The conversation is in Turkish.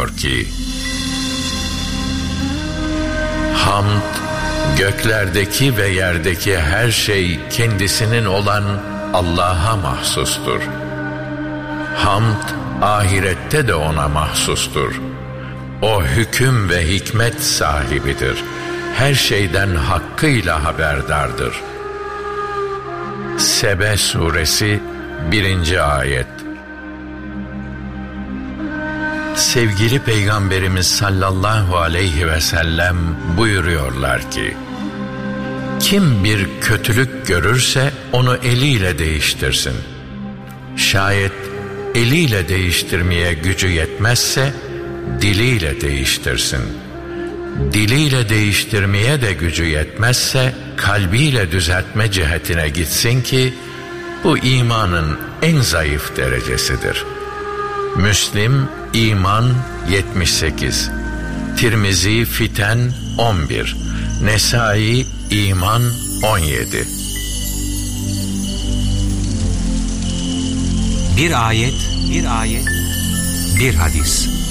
buyuruyor ki: Hamd, göklerdeki ve yerdeki her şey kendisinin olan Allah'a mahsustur. Hamd, ahirette de ona mahsustur. O hüküm ve hikmet sahibidir. Her şeyden hakkıyla haberdardır. Sebe Suresi 1. Ayet. Sevgili Peygamberimiz sallallahu aleyhi ve sellem buyuruyorlar ki: kim bir kötülük görürse onu eliyle değiştirsin. Şayet eliyle değiştirmeye gücü yetmezse diliyle değiştirsin. Diliyle değiştirmeye de gücü yetmezse kalbiyle düzeltme cihetine gitsin ki bu imanın en zayıf derecesidir. Müslim İman 78, Tirmizi Fiten 11, Nesai İman 17. Bir ayet, bir hadis.